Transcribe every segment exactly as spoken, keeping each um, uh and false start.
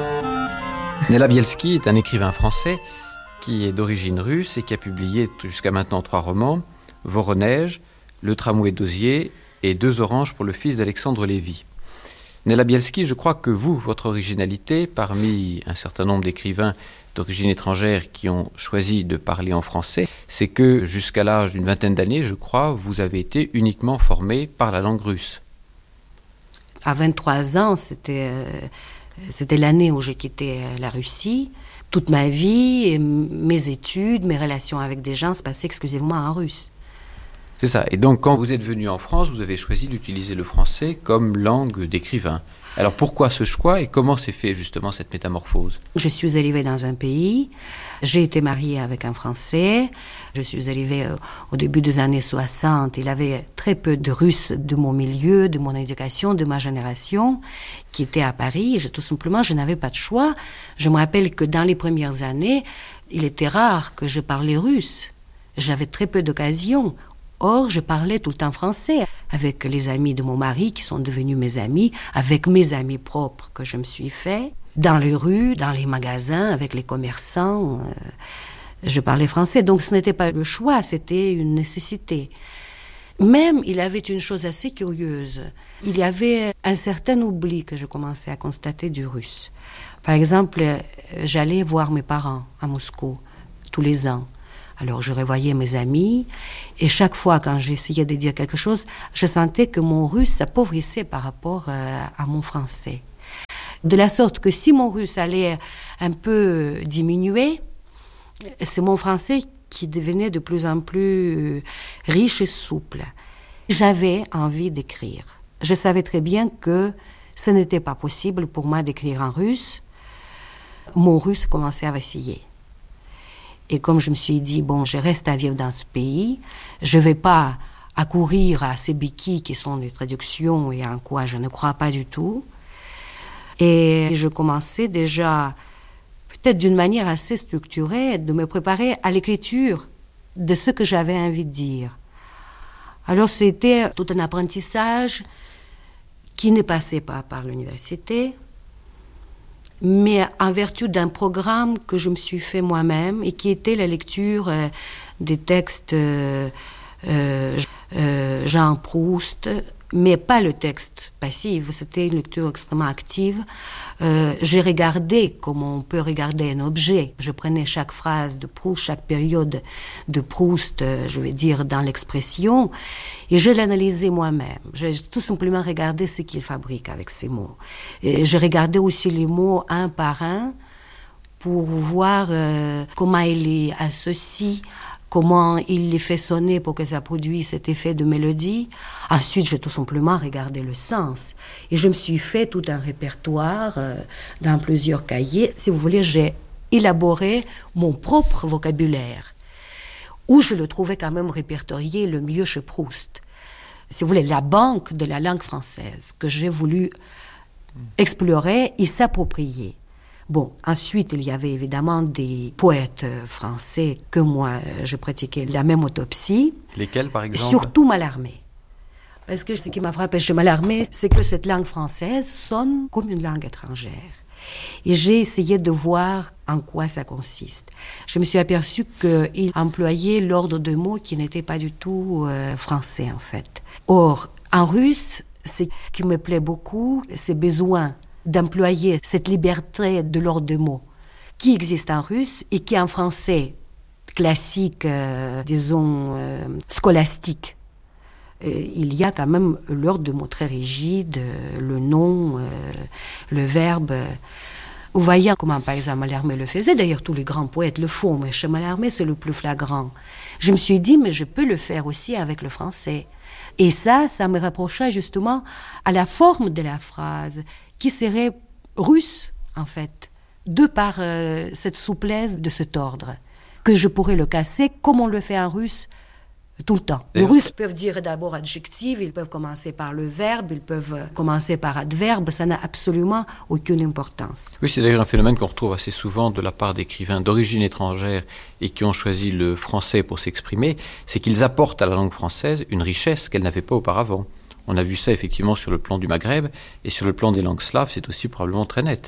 Nella Bielski est un écrivain français qui est d'origine russe et qui a publié jusqu'à maintenant trois romans, Voronège, Le tramway d'Osier et Deux oranges pour le fils d'Alexandre Lévy. Nella Bielski, je crois que vous, votre originalité, parmi un certain nombre d'écrivains d'origine étrangère qui ont choisi de parler en français, c'est que jusqu'à l'âge d'une vingtaine d'années, je crois, vous avez été uniquement formé par la langue russe. À vingt-trois ans, c'était, euh, c'était l'année où j'ai quitté la Russie. Toute ma vie, mes études, mes relations avec des gens se passaient exclusivement en russe. C'est ça. Et donc, quand vous êtes venu en France, vous avez choisi d'utiliser le français comme langue d'écrivain. Alors, pourquoi ce choix et comment s'est fait justement cette métamorphose ? Je suis arrivée dans un pays, j'ai été mariée avec un Français, je suis arrivée au début des années soixante, il y avait très peu de Russes de mon milieu, de mon éducation, de ma génération, qui étaient à Paris. Je, tout simplement, je n'avais pas de choix. Je me rappelle que dans les premières années, il était rare que je parlais russe. J'avais très peu d'occasions. Or, je parlais tout le temps français, avec les amis de mon mari qui sont devenus mes amis, avec mes amis propres que je me suis fait, dans les rues, dans les magasins, avec les commerçants. Euh, je parlais français, donc ce n'était pas le choix, c'était une nécessité. Même, il y avait une chose assez curieuse. Il y avait un certain oubli que je commençais à constater du russe. Par exemple, j'allais voir mes parents à Moscou tous les ans. Alors, je revoyais mes amis, et chaque fois, quand j'essayais de dire quelque chose, je sentais que mon russe s'appauvrissait par rapport euh, à mon français. De la sorte que si mon russe allait un peu diminuer, c'est mon français qui devenait de plus en plus riche et souple. J'avais envie d'écrire. Je savais très bien que ce n'était pas possible pour moi d'écrire en russe. Mon russe commençait à vaciller. Et comme je me suis dit, bon, je reste à vivre dans ce pays, je ne vais pas accourir à ces béquilles qui sont des traductions et en quoi je ne crois pas du tout. Et je commençais déjà, peut-être d'une manière assez structurée, de me préparer à l'écriture de ce que j'avais envie de dire. Alors c'était tout un apprentissage qui ne passait pas par l'université, mais en vertu d'un programme que je me suis fait moi-même et qui était la lecture euh, des textes euh, euh, euh, Jean Proust, mais pas le texte passif, c'était une lecture extrêmement active. Euh, j'ai regardé comme on peut regarder un objet. Je prenais chaque phrase de Proust, chaque période de Proust, euh, je vais dire, dans l'expression, et je l'analysais moi-même. J'ai tout simplement regardé ce qu'il fabrique avec ces mots. Et je regardais aussi les mots un par un pour voir euh, comment il les associe, comment il les fait sonner pour que ça produise cet effet de mélodie. Ensuite, j'ai tout simplement regardé le sens. Et je me suis fait tout un répertoire euh, dans plusieurs cahiers. Si vous voulez, j'ai élaboré mon propre vocabulaire, où je le trouvais quand même répertorié le mieux chez Proust. Si vous voulez, la banque de la langue française que j'ai voulu explorer et s'approprier. Bon, ensuite, il y avait évidemment des poètes français que moi, je pratiquais la même autopsie. Lesquels, par exemple ? Surtout Mallarmé. Parce que ce qui m'a frappé chez Mallarmé, c'est que cette langue française sonne comme une langue étrangère. Et j'ai essayé de voir en quoi ça consiste. Je me suis aperçue qu'il employait l'ordre de mots qui n'était pas du tout euh, français, en fait. Or, en russe, ce qui me plaît beaucoup, c'est besoin d'employer cette liberté de l'ordre de mots qui existe en russe et qui en français classique, euh, disons, euh, scolastique. Et il y a quand même l'ordre de mots très rigide, euh, le nom, euh, le verbe. Vous voyez comment, par exemple, Mallarmé le faisait. D'ailleurs, tous les grands poètes le font, mais chez Mallarmé, c'est le plus flagrant. Je me suis dit, mais je peux le faire aussi avec le français. Et ça, ça me rapprochait justement à la forme de la phrase, qui serait russe, en fait, de par euh, cette souplesse de cet ordre, que je pourrais le casser comme on le fait en russe tout le temps. Les Russes peuvent dire d'abord adjectif, ils peuvent commencer par le verbe, ils peuvent commencer par adverbe, ça n'a absolument aucune importance. Oui, c'est d'ailleurs un phénomène qu'on retrouve assez souvent de la part d'écrivains d'origine étrangère et qui ont choisi le français pour s'exprimer, c'est qu'ils apportent à la langue française une richesse qu'elle n'avait pas auparavant. On a vu ça effectivement sur le plan du Maghreb et sur le plan des langues slaves, c'est aussi probablement très net.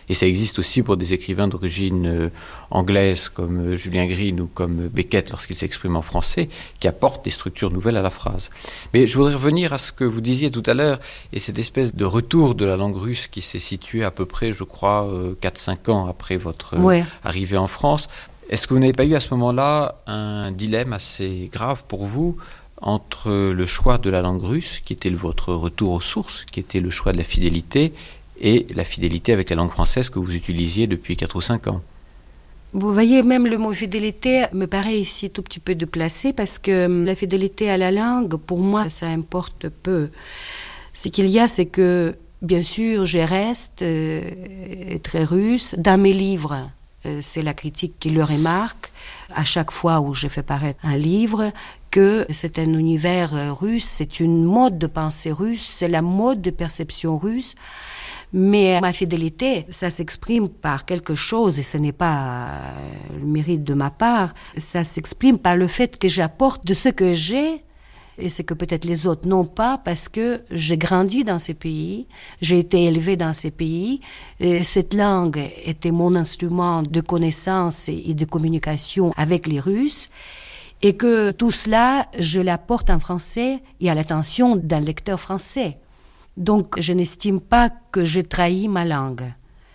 Et ça existe aussi pour des écrivains d'origine euh, anglaise comme euh, Julien Green ou comme euh, Beckett lorsqu'il s'exprime en français, qui apportent des structures nouvelles à la phrase. Mais je voudrais revenir à ce que vous disiez tout à l'heure, et cette espèce de retour de la langue russe qui s'est située à peu près, je crois, euh, quatre cinq ans après votre euh, ouais. arrivée en France. Est-ce que vous n'avez pas eu à ce moment-là un dilemme assez grave pour vous entre le choix de la langue russe, qui était votre retour aux sources, qui était le choix de la fidélité, et la fidélité avec la langue française que vous utilisiez depuis quatre ou cinq ans? Vous voyez, même le mot fidélité me paraît ici tout petit peu déplacé, parce que la fidélité à la langue, pour moi, ça importe peu. Ce qu'il y a, c'est que, bien sûr, je reste euh, très russe. Dans mes livres, euh, c'est la critique qui le remarque, à chaque fois où je fais paraître un livre, que c'est un univers russe, c'est une mode de pensée russe, c'est la mode de perception russe. Mais ma fidélité, ça s'exprime par quelque chose, et ce n'est pas le mérite de ma part, ça s'exprime par le fait que j'apporte de ce que j'ai, et ce que peut-être les autres n'ont pas, parce que j'ai grandi dans ces pays, j'ai été élevée dans ces pays, et cette langue était mon instrument de connaissance et de communication avec les Russes, et que tout cela, je l'apporte en français et à l'attention d'un lecteur français. Donc, je n'estime pas que j'ai trahi ma langue.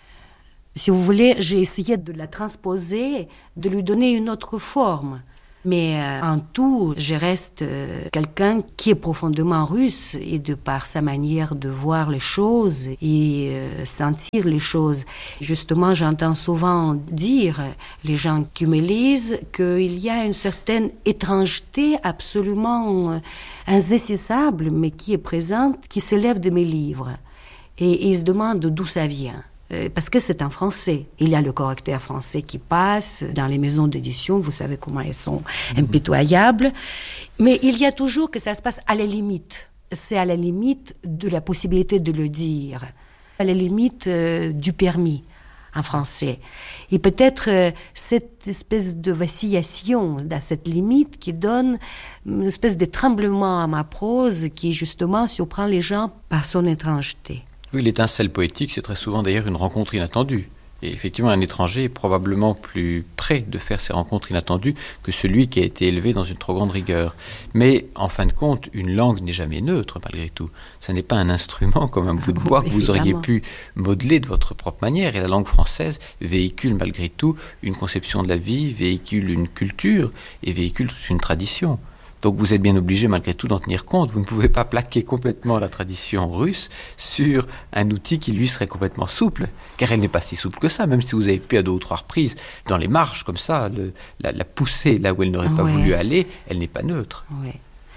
Si vous voulez, j'ai essayé de la transposer, de lui donner une autre forme. Mais euh, en tout, je reste euh, quelqu'un qui est profondément russe, et de par sa manière de voir les choses et euh, sentir les choses. Justement, j'entends souvent dire, les gens qui me lisent, qu'il y a une certaine étrangeté absolument euh, insaisissable, mais qui est présente, qui s'élève de mes livres. Et, et ils se demandent d'où ça vient. Parce que c'est en français. Il y a le correcteur français qui passe dans les maisons d'édition, vous savez comment elles sont impitoyables. Mais il y a toujours que ça se passe à la limite. C'est à la limite de la possibilité de le dire, à la limite euh, du permis en français. Et peut-être euh, cette espèce de vacillation dans cette limite qui donne une espèce de tremblement à ma prose qui justement surprend les gens par son étrangeté. Oui, l'étincelle poétique, c'est très souvent d'ailleurs une rencontre inattendue. Et effectivement, un étranger est probablement plus près de faire ces rencontres inattendues que celui qui a été élevé dans une trop grande rigueur. Mais en fin de compte, une langue n'est jamais neutre, malgré tout. Ce n'est pas un instrument comme un bout de bois que vous auriez pu modeler de votre propre manière. Et la langue française véhicule malgré tout une conception de la vie, véhicule une culture et véhicule toute une tradition. Donc vous êtes bien obligé malgré tout d'en tenir compte. Vous ne pouvez pas plaquer complètement la tradition russe sur un outil qui lui serait complètement souple, car elle n'est pas si souple que ça, même si vous avez pu à deux ou trois reprises, dans les marches comme ça, le, la, la pousser là où elle n'aurait pas ouais. voulu aller, elle n'est pas neutre. Ouais.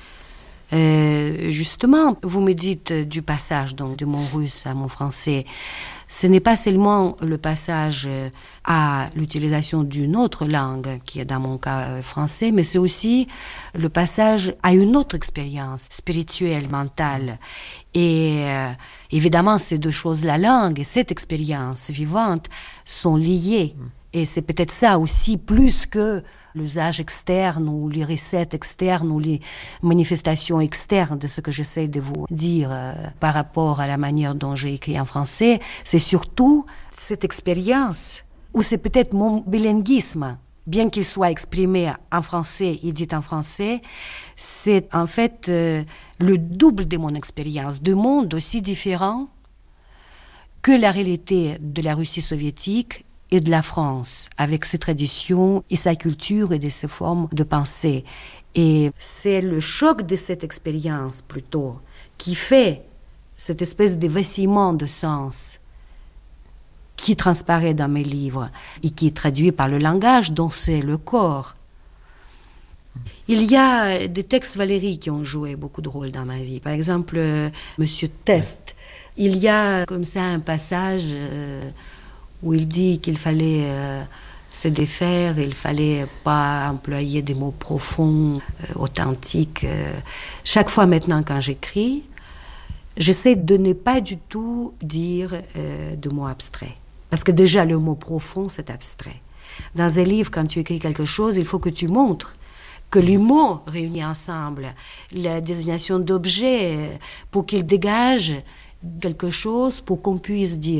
Euh, justement, vous me dites du passage donc, de mon russe à mon français. Ce n'est pas seulement le passage à l'utilisation d'une autre langue, qui est dans mon cas français, mais c'est aussi le passage à une autre expérience spirituelle, mentale. Et euh, évidemment, ces deux choses, la langue et cette expérience vivante, sont liées. Et c'est peut-être ça aussi, plus que l'usage externe ou les recettes externes ou les manifestations externes de ce que j'essaie de vous dire euh, par rapport à la manière dont j'ai écrit en français, c'est surtout cette expérience, ou c'est peut-être mon bilinguisme, bien qu'il soit exprimé en français et dit en français, c'est en fait euh, le double de mon expérience, de mondes aussi différents que la réalité de la Russie soviétique et de la France, avec ses traditions et sa culture et de ses formes de pensée. Et c'est le choc de cette expérience, plutôt, qui fait cette espèce de vacillement de sens qui transparaît dans mes livres et qui est traduit par le langage dont c'est le corps. Il y a des textes Valéry qui ont joué beaucoup de rôles dans ma vie. Par exemple, euh, Monsieur Test. Il y a comme ça un passage... Euh, où il dit qu'il fallait euh, se défaire, il fallait pas employer des mots profonds, euh, authentiques. Euh. Chaque fois maintenant quand j'écris, j'essaie de ne pas du tout dire euh, de mots abstraits. Parce que déjà le mot profond, c'est abstrait. Dans un livre, quand tu écris quelque chose, il faut que tu montres que les mots réunis ensemble, la désignation d'objets, pour qu'ils dégagent quelque chose pour qu'on puisse dire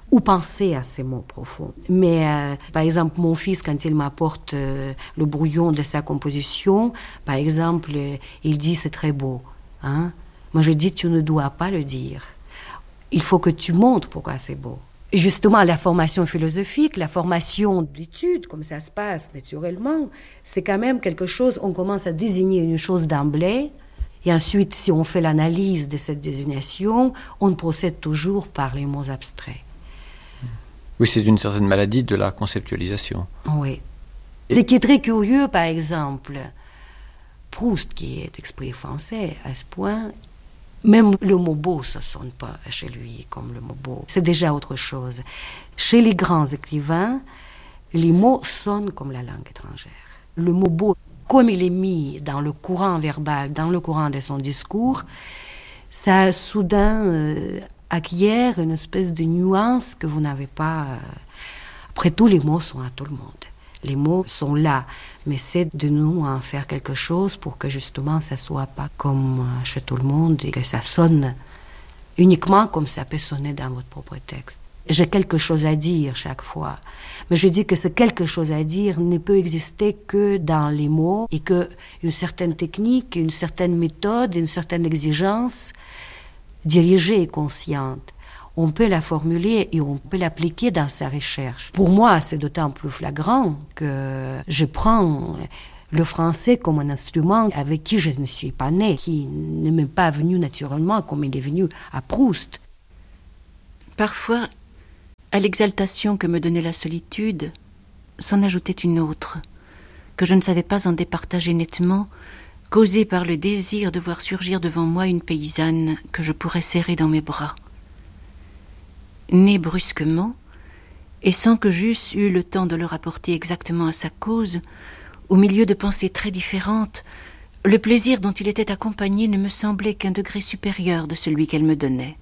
ou penser à ces mots profonds. Mais euh, par exemple, mon fils, quand il m'apporte euh, le brouillon de sa composition, par exemple, euh, il dit c'est très beau. Hein? Moi, je dis tu ne dois pas le dire. Il faut que tu montres pourquoi c'est beau. Et justement, la formation philosophique, la formation d'études, comme ça se passe naturellement, c'est quand même quelque chose, on commence à désigner une chose d'emblée, et ensuite, si on fait l'analyse de cette désignation, on procède toujours par les mots abstraits. Oui, c'est une certaine maladie de la conceptualisation. Oui. Ce qui est très curieux, par exemple, Proust, qui est exprès français à ce point, même le mot beau ne sonne pas chez lui comme le mot beau. C'est déjà autre chose. Chez les grands écrivains, les mots sonnent comme la langue étrangère. Le mot beau, comme il est mis dans le courant verbal, dans le courant de son discours, ça soudain euh, acquiert une espèce de nuance que vous n'avez pas. Euh... Après tout, les mots sont à tout le monde. Les mots sont là, mais c'est de nous en faire quelque chose pour que justement ça ne soit pas comme chez tout le monde et que ça sonne uniquement comme ça peut sonner dans votre propre texte. J'ai quelque chose à dire chaque fois, mais je dis que ce quelque chose à dire ne peut exister que dans les mots et qu'une certaine technique, une certaine méthode, une certaine exigence dirigée et consciente, on peut la formuler et on peut l'appliquer dans sa recherche. Pour moi, c'est d'autant plus flagrant que je prends le français comme un instrument avec qui je ne suis pas née, qui ne m'est pas venu naturellement comme il est venu à Proust. Parfois, à l'exaltation que me donnait la solitude, s'en ajoutait une autre, que je ne savais pas en départager nettement, causée par le désir de voir surgir devant moi une paysanne que je pourrais serrer dans mes bras. Née brusquement, et sans que j'eusse eu le temps de le rapporter exactement à sa cause, au milieu de pensées très différentes, le plaisir dont il était accompagné ne me semblait qu'un degré supérieur de celui qu'elle me donnait.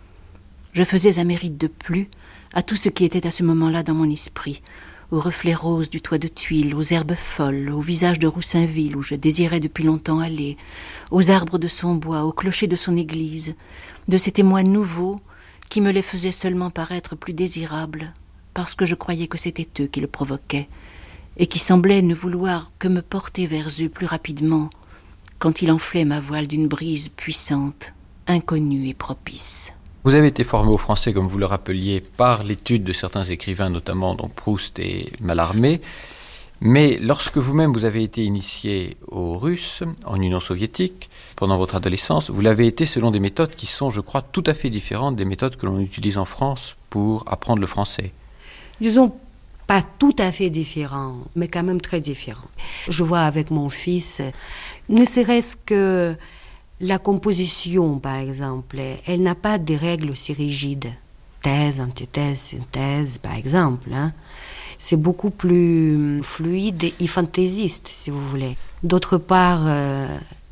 Je faisais un mérite de plus à tout ce qui était à ce moment-là dans mon esprit, aux reflets roses du toit de tuiles, aux herbes folles, au visage de Roussainville où je désirais depuis longtemps aller, aux arbres de son bois, au clocher de son église, de ces témoins nouveaux qui me les faisaient seulement paraître plus désirables, parce que je croyais que c'était eux qui le provoquaient, et qui semblaient ne vouloir que me porter vers eux plus rapidement, quand il enflait ma voile d'une brise puissante, inconnue et propice. Vous avez été formé au français, comme vous le rappeliez, par l'étude de certains écrivains, notamment donc Proust et Mallarmé. Mais lorsque vous-même vous avez été initié au russe, en Union soviétique, pendant votre adolescence, vous l'avez été selon des méthodes qui sont, je crois, tout à fait différentes des méthodes que l'on utilise en France pour apprendre le français. Disons, pas tout à fait différents, mais quand même très différents. Je vois avec mon fils, ne serait-ce que la composition, par exemple, elle n'a pas des règles aussi rigides. Thèse, antithèse, synthèse, par exemple. Hein. C'est beaucoup plus fluide et fantaisiste, si vous voulez. D'autre part, euh,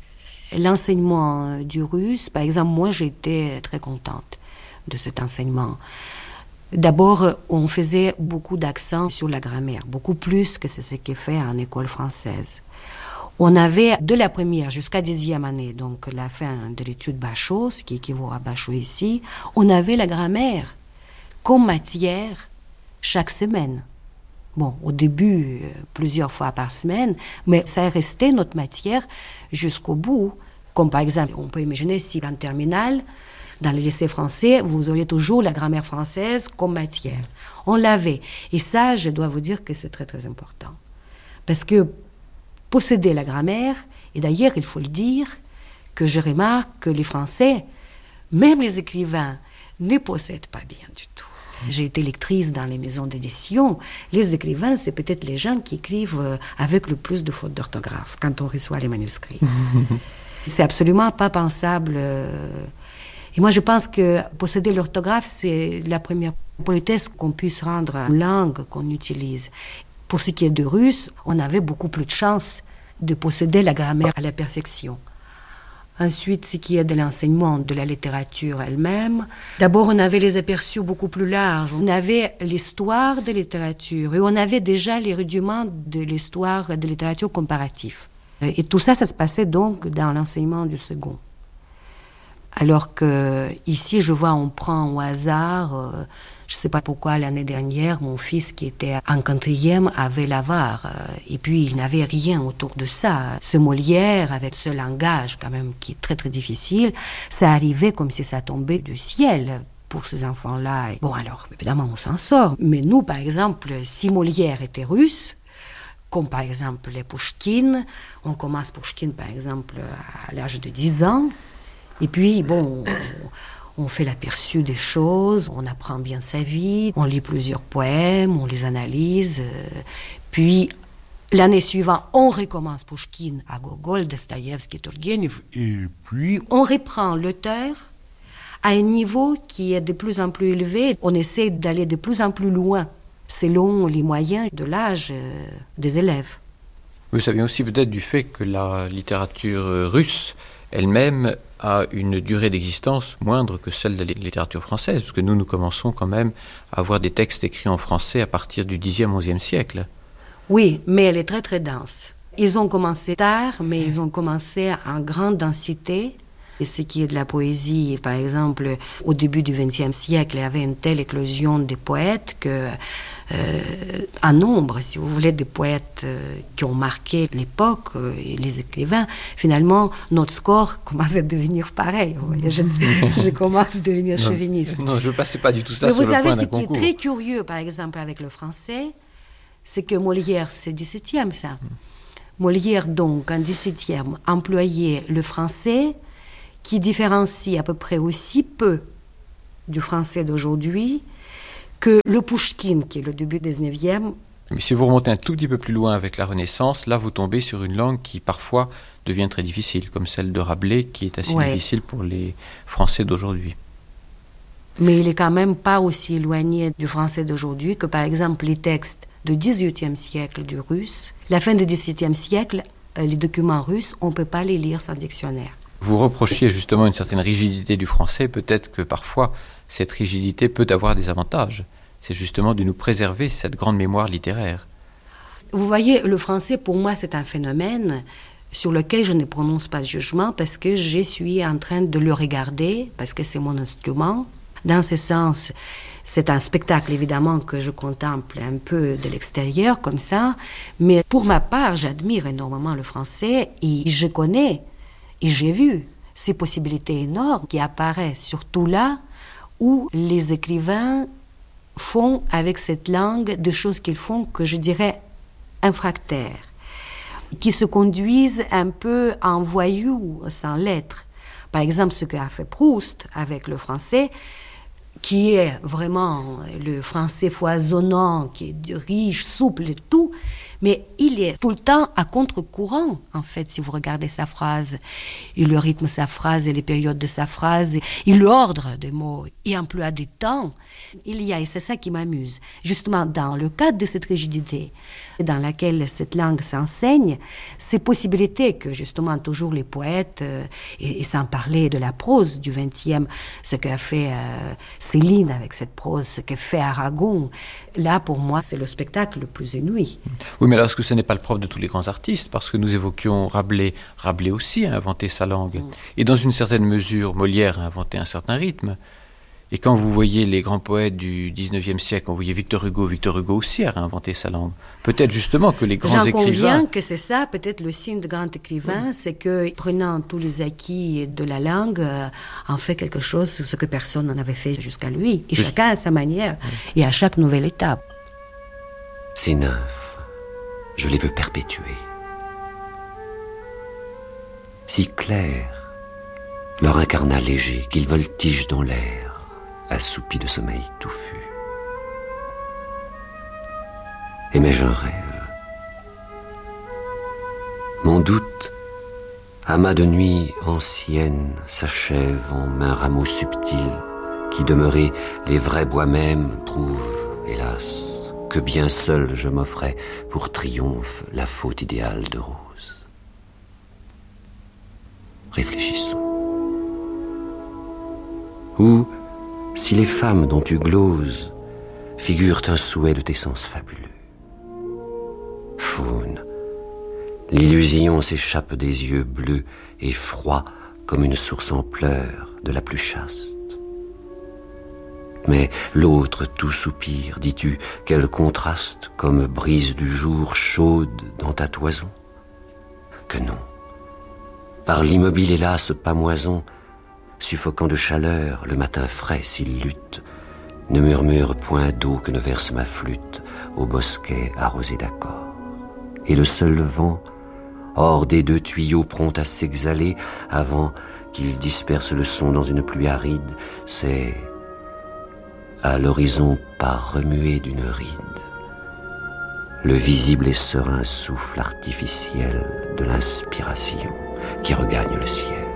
l'enseignement du russe, par exemple, moi, j'étais très contente de cet enseignement. D'abord, on faisait beaucoup d'accent sur la grammaire, beaucoup plus que ce qui est fait en école française. On avait, de la première jusqu'à dixième année, donc la fin de l'étude Bachot, ce qui équivaut à Bachot ici, on avait la grammaire comme matière chaque semaine. Bon, au début, plusieurs fois par semaine, mais ça restait notre matière jusqu'au bout. Comme par exemple, on peut imaginer si en terminale, dans les lycées français, vous auriez toujours la grammaire française comme matière. On l'avait. Et ça, je dois vous dire que c'est très, très important. Parce que posséder la grammaire, et d'ailleurs, il faut le dire, que je remarque que les Français, même les écrivains, ne possèdent pas bien du tout. J'ai été lectrice dans les maisons d'édition. Les écrivains, c'est peut-être les gens qui écrivent avec le plus de fautes d'orthographe quand on reçoit les manuscrits. C'est absolument pas pensable. Et moi, je pense que posséder l'orthographe, c'est la première politesse qu'on puisse rendre à une langue qu'on utilise. Pour ce qui est du russe, on avait beaucoup plus de chance de posséder la grammaire à la perfection. Ensuite, ce qui est de l'enseignement de la littérature elle-même, d'abord, on avait les aperçus beaucoup plus larges. On avait l'histoire de littérature et on avait déjà les rudiments de l'histoire de littérature comparative. Et tout ça, ça se passait donc dans l'enseignement du second. Alors que ici, je vois, on prend au hasard, euh, je ne sais pas pourquoi l'année dernière, mon fils qui était en quatrième avait l'avare. Euh, et puis, il n'avait rien autour de ça. Ce Molière, avec ce langage quand même qui est très très difficile, ça arrivait comme si ça tombait du ciel pour ces enfants-là. Bon, alors, évidemment, on s'en sort. Mais nous, par exemple, si Molière était russe, comme par exemple les Pouchkine, on commence Pouchkine, par exemple, à l'âge de dix ans. Et puis, bon, on, on fait l'aperçu des choses, on apprend bien sa vie, on lit plusieurs poèmes, on les analyse. Euh, puis, l'année suivante, on recommence Pouchkine à Gogol, Dostoïevski, Turgenev. Et puis, on reprend l'auteur à un niveau qui est de plus en plus élevé. On essaie d'aller de plus en plus loin, selon les moyens de l'âge euh, des élèves. Vous savez aussi peut-être du fait que la littérature russe elle-même a une durée d'existence moindre que celle de la littérature française, parce que nous, nous commençons quand même à avoir des textes écrits en français à partir du dixième, onzième siècle. Oui, mais elle est très très dense. Ils ont commencé tard, mais ils ont commencé en grande densité. Et ce qui est de la poésie, par exemple, au début du vingtième siècle, il y avait une telle éclosion des poètes que, euh, un nombre, si vous voulez, de poètes euh, qui ont marqué l'époque, euh, et les écrivains, finalement, notre score commence à devenir pareil. Vous voyez, je, je commence à devenir chauviniste. Non, je ne plaçais pas du tout ça Mais sur le point d'un concours. Vous savez, ce qui est très curieux, par exemple, avec le français, c'est que Molière, c'est dix-septième, ça. Mm. Molière, donc, en dix-septième, employait le français qui différencie à peu près aussi peu du français d'aujourd'hui que le Pouchkine, qui est le début du dix-neuvième. Mais si vous remontez un tout petit peu plus loin avec la Renaissance, là vous tombez sur une langue qui parfois devient très difficile, comme celle de Rabelais, qui est assez ouais. difficile pour les Français d'aujourd'hui. Mais il n'est quand même pas aussi éloigné du français d'aujourd'hui que par exemple les textes du dix-huitième siècle du russe. La fin du dix-septième siècle, les documents russes, on ne peut pas les lire sans dictionnaire. Vous reprochiez justement une certaine rigidité du français. Peut-être que parfois, cette rigidité peut avoir des avantages. C'est justement de nous préserver cette grande mémoire littéraire. Vous voyez, le français, pour moi, c'est un phénomène sur lequel je ne prononce pas de jugement parce que je suis en train de le regarder, parce que c'est mon instrument. Dans ce sens, c'est un spectacle, évidemment, que je contemple un peu de l'extérieur, comme ça. Mais pour ma part, j'admire énormément le français et je connais et j'ai vu ces possibilités énormes qui apparaissent surtout là où les écrivains font avec cette langue des choses qu'ils font que je dirais infractaires, qui se conduisent un peu en voyous sans lettres. Par exemple, ce qu'a fait Proust avec le français, qui est vraiment le français foisonnant, qui est riche, souple et tout, mais il est tout le temps à contre-courant, en fait, si vous regardez sa phrase. Il le rythme sa phrase et les périodes de sa phrase, il l'ordre des mots, il emploie des temps. Il y a, et c'est ça qui m'amuse, justement dans le cadre de cette rigidité dans laquelle cette langue s'enseigne, ces possibilités que justement toujours les poètes, euh, et, et sans parler de la prose du vingtième, ce qu'a fait euh, Céline avec cette prose, ce qu'a fait Aragon, là pour moi c'est le spectacle le plus inouï. Oui, mais alors est-ce que ce n'est pas le propre de tous les grands artistes? Parce que nous évoquions Rabelais. Rabelais aussi a inventé sa langue. Mm. Et dans une certaine mesure, Molière a inventé un certain rythme. Et quand vous voyez les grands poètes du dix-neuvième siècle, quand vous voyez Victor Hugo, Victor Hugo aussi a réinventé sa langue. Peut-être justement que les grands J'en écrivains... J'en conviens que c'est ça, peut-être le signe de grand écrivain, oui. C'est que prenant tous les acquis de la langue, euh, en fait quelque chose, ce que personne n'en avait fait jusqu'à lui. Et Juste... chacun à sa manière, oui. Et à chaque nouvelle étape. Ces nymphes, je les veux perpétuer. Si clairs, leur incarnat léger, qu'ils voltigent dans l'air, assoupi de sommeil touffu. Aimais-je un rêve? Mon doute, amas de nuit ancienne, s'achève en mains rameaux subtils qui, demeurés les vrais bois mêmes, prouvent, hélas, que bien seul je m'offrais pour triomphe la faute idéale de rose. Réfléchissons. Ou si les femmes dont tu gloses figurent un souhait de tes sens fabuleux. Faune, l'illusion s'échappe des yeux bleus et froids comme une source en pleurs de la plus chaste. Mais l'autre tout soupire, dis-tu, quel contraste, comme brise du jour chaude dans ta toison? Que non. Par l'immobile hélas pâmoison, suffocant de chaleur, le matin frais s'il lutte, ne murmure point d'eau que ne verse ma flûte au bosquet arrosé d'accords. Et le seul vent, hors des deux tuyaux prompt à s'exhaler avant qu'il disperse le son dans une pluie aride, c'est à l'horizon par remuée d'une ride, le visible et serein souffle artificiel de l'inspiration qui regagne le ciel.